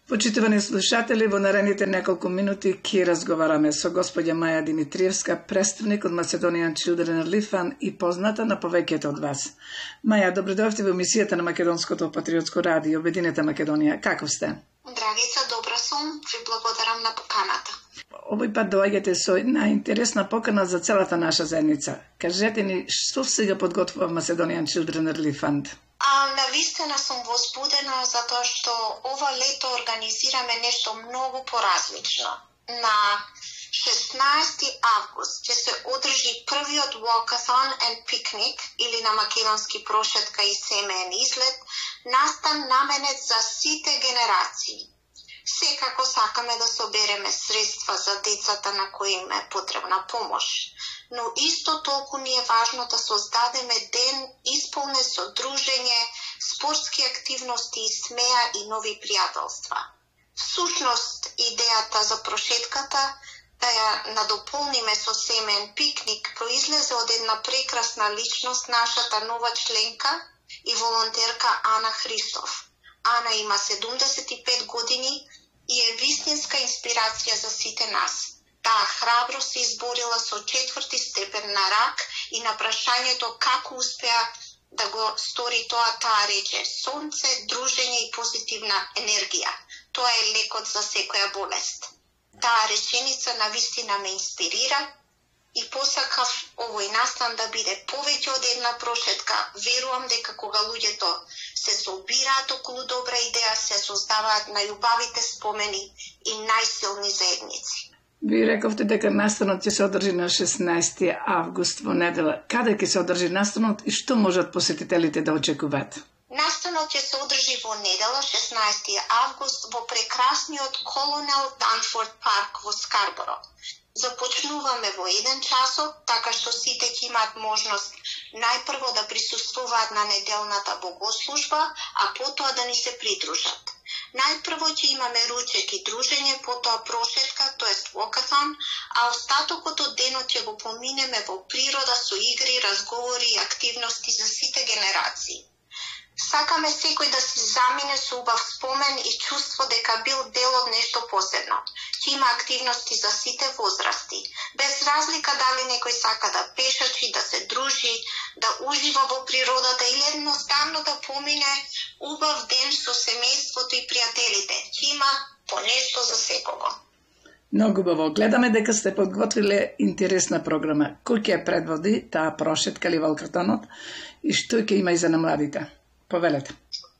Почитувани слушатели, во наредните неколку минути ќе разговараме со господја Маја Димитриевска, представник од Macedonian Children Relief Fund и позната на повеќето од вас. Маја, добродојавте во емисијата на Македонското патриотско радио Обединета Македонија. Каков сте? Драгица, добра сум, ви благодарам на поканата. Овој пат доаѓате со една интересна покана за целата наша заедница. Кажете ни, што сега подготвува Macedonian Children Relief Fund? Навистина сум возбудена затоа што ова лето организираме нешто многу поразлично. На 16 август ќе се одржи првиот Walkathon and Picnic, или на македонски прошетка и семеен излет, настан наменет за сите генерации. Секако сакаме да собереме средства за децата на кои им е потребна помош, но исто толку ни е важно да создадеме ден исполнет со дружење, спортски активности, смеа и нови пријателства. Всушност, идејата за прошетката да ја надополниме со семеен пикник произлезе од една прекрасна личност, нашата нова членка и волонтерка Ана Христов. Ана има 75 години и е вистинска инспирација за сите нас. Таа храбро се изборила со 4 степен на рак и на прашањето како успеа да го стори тоа, таа рече: сонце, дружење и позитивна енергија. Тоа е лекот за секоја болест. Таа реченица навистина ме инспирира и посакав овој настан да биде повеќе од една прошетка. Верувам дека кога луѓето се собираат околу добра идеја, се создаваат најубавите спомени и најсилни заедници. Ви рековте дека настанот ќе се одржи на 16 август во недела. Каде ќе се одржи настанот и што можат посетителите да очекуваат? Настанот ќе се одржи во недела 16 август во прекрасниот Колонел Данфорд парк во Скарборо. Започнуваме во 1 часот, така што сите ќе имаат можност најпрво да присуствуваат на неделната богослужба, а потоа да ни се придружат. Најпрво ќе имаме ручек и дружење, потоа прошетка, тоест Walkathon, а остатокот од денот ќе го поминеме во природа со игри, разговори и активности за сите генерации. Сакаме секој да се замине со убав спомен и чувство дека бил дел од нешто посебно. Ќе има активности за сите возрасти, без разлика дали некој сака да пешачи, да се дружи, да ужива во природата или едноставно да помине убав ден со семејството и пријателите. Ќе има по нешто за секого. Многу убаво. Гледаме дека сте подготвиле интересна програма. Кој ќе предводи таа прошетка или Walkathonот и што ќе има и за намладите? Повелете.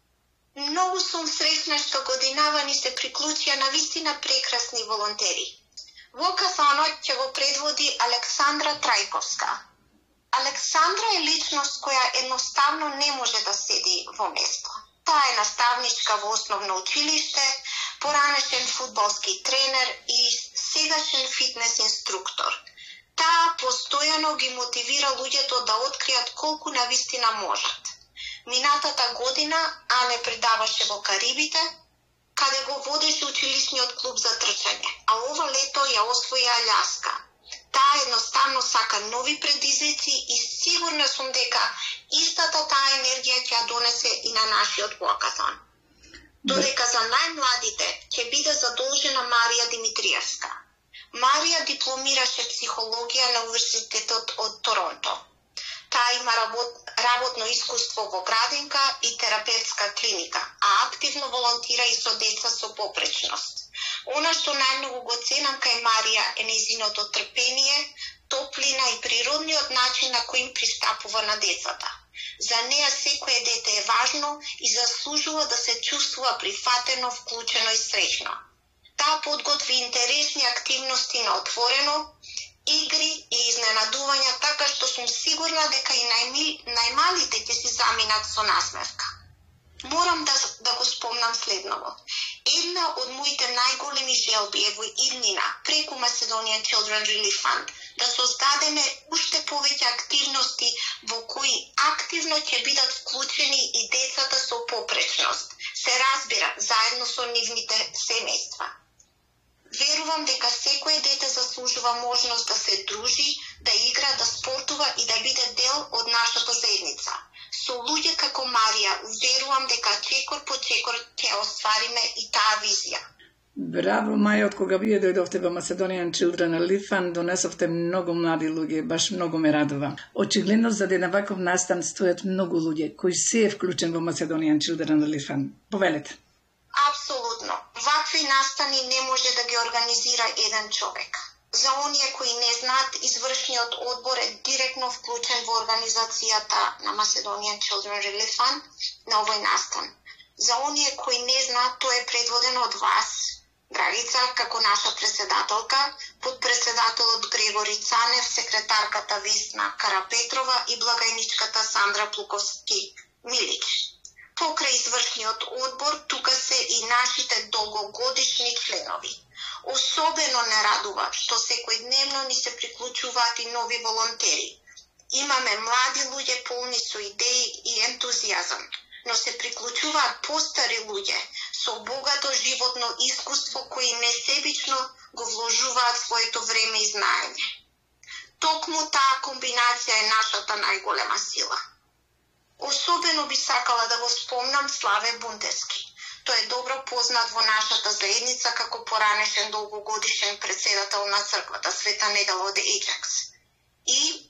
Многу сум среќна што годинава ни се приклучија на вистина прекрасни волонтери. Walkathonот ќе го предводи Александра Трајковска. Александра е личност која едноставно не може да седи во место. Таа е наставничка во основно училиште, поранешен фудбалски тренер и сегашен фитнес инструктор. Таа постојано ги мотивира луѓето да откријат колку навистина можат. Минатата година Ане предаваше во Карибите, каде го водеше училишниот клуб за трчање, а ова лето ја освои Аљаска. Таа едноставно сака нови предизвици и сигурна сум дека истата таа енергија ќе ја донесе и на нашиот Walkathon. Додека за најмладите ќе биде задолжена Марија Димитриевска. Марија дипломираше психологија на Универзитетот од Торонто. Таа има работно искуство во градинка и терапевтска клиника, а активно волонтира и со деца со попречност. Она што најмногу го ценам кај Марија е нејзиното трпение, топлина и природниот начин на кој им пристапува на децата. За неа секое дете е важно и заслужува да се чувствува прифатено, вклучено и среќно. Таа подготви интересни активности на отворено, игри и изненадувања, така што сум сигурна дека и најмалите ќе си заминат со насмевка. Морам да го спомнам следново. Една од моите најголеми желби е во иднина, преку Macedonian Children Relief Fund, да создадеме уште повеќе активности во кои активно ќе бидат вклучени и децата со попречност. Се разбира, заедно со нивните семејства. Верувам дека секое дете заслужува можност да се дружи, да игра, да спортува и да биде дел од нашата заедница. Со луѓе како Марија, верувам дека чекор по чекор ќе оствариме и таа визија. Браво, Маја, од кога вие дојдовте во Macedonian Children Relief Fund, донесовте многу млади луѓе, баш многу ме радува. Очигледно за еден ваков настан стојат многу луѓе кои се е вклучен во Macedonian Children Relief Fund. Повелете. Апсолутно. Вакви настани не може да ги организира еден човек. За оние кои не знаат, извршниот одбор е директно вклучен во организацијата на Macedonian Children Relief Fund на овој настан. За оние кои не знаат, тој е предводено од вас, Драгица, како наша председателка, подпредседателот Грегори Цанев, секретарката Весна Карапетрова и благајничката Сандра Плуковски-Милич. Покрај извршниот одбор, тука се и нашите долгогодишни членови. Особено не радува што секојдневно ни се приклучуваат и нови волонтери. Имаме млади луѓе полни со идеи и ентузијазам, но се приклучуваат постари луѓе со богато животно искуство кои несебично го вложуваат своето време и знаење. Токму таа комбинација е нашата најголема сила. Особено би сакала да го спомнам Славе Бунтевски. Тој е добро познат во нашата заедница како поранешен долгогодишен председател на црквата Света Недела од Ејджакс. И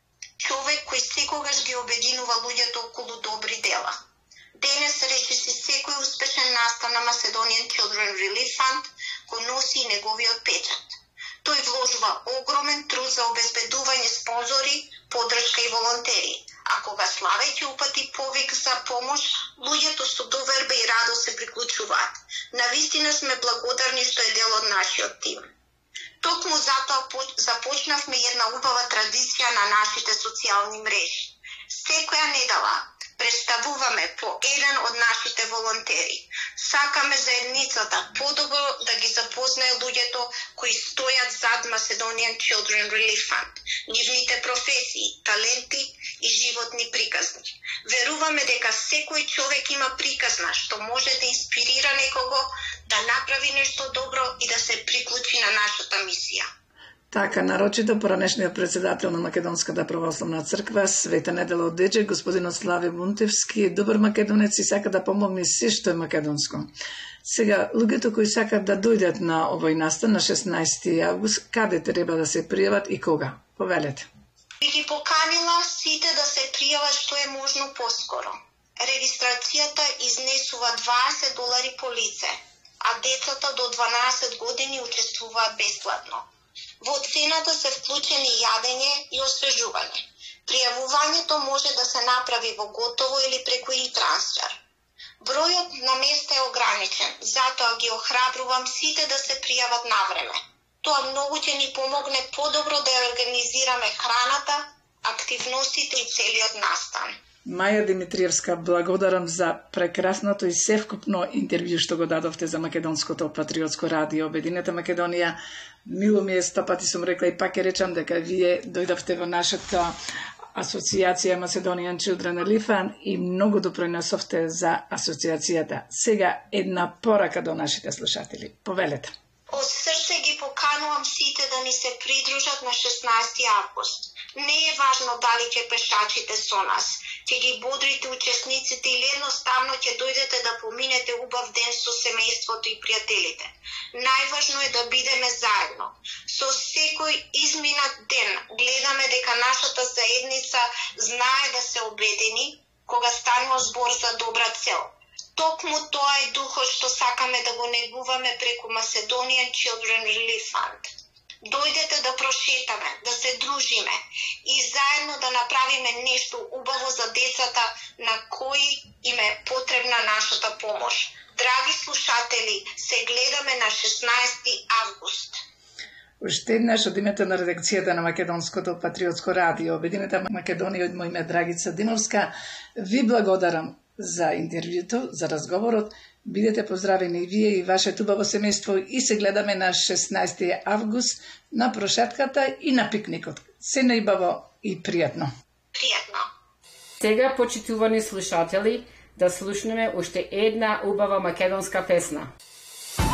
човек кој секогаш ги обединува луѓето околу добри дела. Денес речиси секој успешен настан на Macedonian Children Relief Fund го носи и неговиот печат. Тој вложува огромен труд за обезбедување спонзори, поддршка и волонтери. А кога Славе ќе упати повик за помош, луѓето со доверба и радост се приклучуваат. Навистина сме благодарни што е дел од нашиот тим. Токму затоа започнавме една убава традиција на нашите социјални мрежи. Секоја недела представуваме по еден од нашите волонтери. Сакаме заедницата подобро да ги запознае луѓето кои стојат зад Macedonian Children Relief Fund, нивните професии, таленти и животни приказни. Веруваме дека секој човек има приказна што може да инспирира некого да направи нешто добро и да се приклучи на нашата мисија. Така, нарочито поранешниот председател на Македонската православна црква, Света Недела од Ејджакс, господинот Славе Бунтевски, е добар македонец и сака да помогне се што е македонско. Сега, луѓето кои сакат да дојдат на овој настан на 16 август, каде треба да се пријават и кога? Повелете. Би ги поканила сите да се пријават што е можно поскоро. Регистрацијата изнесува $20 по лице, а децата до 12 години учествуваат бесплатно. Во цената се вклучени јадење и освежување. Пријавувањето може да се направи во готово или преку e-трансфер. Бројот на места е ограничен, затоа ги охрабрувам сите да се пријават навреме. Тоа многу ќе ни помогне подобро да ја организираме храната, активностите и целиот настан. Маја Димитриевска, благодарам за прекрасното и севкупно интервју што го дадовте за Македонското патриотско радио Обединета Македонија. Мило ми е, 100 пати сум рекла и пак ќе речам дека вие дојдовте во нашата асоциација Macedonian Children Relief Fund и многу допринесовте за асоциацијата. Сега една порака до нашите слушатели. Повелете. Од срце ги поканувам сите да ни се придружат на 16 август. Не е важно дали ќе пешачите со нас, ќе ги бодрите учесниците или едноставно ќе дојдете да поминете убав ден со семејството и пријателите. Најважно е да бидеме заедно. Со секој изминат ден гледаме дека нашата заедница знае да се обедини кога станува збор за добра цел. Токму тоа е духот што сакаме да го негуваме преку Macedonian Children Relief Fund. Дојдете да прошетаме, да се дружиме и заедно да направиме нешто убаво за децата на кои им е потребна нашата помош. Драги слушатели, се гледаме на 16 август. Уште еднаш од името на редакцијата на Македонското патриотско радио Обединета Македонија, од мој име Драгица Диновска, ви благодарам за интервјуто, за разговорот. Бидете поздравени и вие и вашето убаво семејство и се гледаме на 16 август на прошетката и на пикникот. Се најубаво и пријатно. Пријатно. Сега, почитувани слушатели, да слушнеме уште една убава македонска песна.